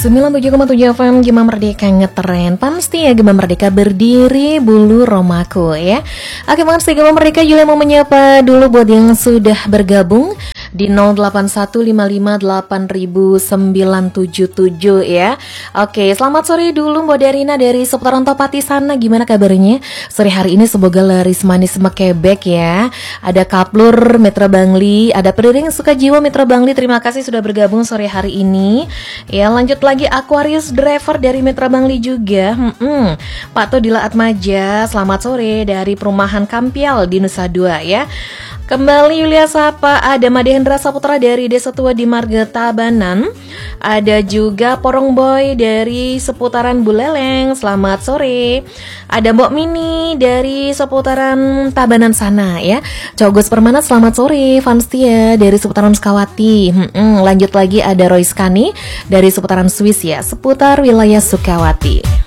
97,7 FM Gema Merdeka ngetren. Pasti ya Gema Merdeka berdiri bulu Romaku ya. Oke, pasti Gema Merdeka Julia mau menyapa dulu buat yang sudah bergabung di 0815800977 ya. Oke, selamat sore dulu Mbak Darina dari seputaran Topati sana. Gimana kabarnya? Sore hari ini semoga laris manis mekebek ya. Ada Kaplur Mitra Bangli, ada Periring Sukajiwa Mitra Bangli. Terima kasih sudah bergabung sore hari ini. Ya, lanjut lagi Aquarius Driver dari Mitra Bangli juga. Pak Todila Atmaja, selamat sore dari Perumahan Kampial di Nusa Dua ya. Kembali Yulia Sapa, ada Madehendra Saputra dari Desa Tua di Marga Tabanan. Ada juga Porong Boy dari seputaran Buleleng, selamat sore. Ada Mbok Mini dari seputaran Tabanan sana ya. Cogos Permana, selamat sore. Fanstia dari seputaran Sukawati. Lanjut lagi ada Roy Skani dari seputaran Swiss ya, seputar wilayah Sukawati.